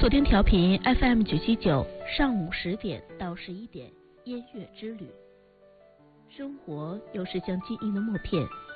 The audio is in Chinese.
锁定调频 FM979，上午10点到11点，音乐之旅。生活又是像记忆的默片，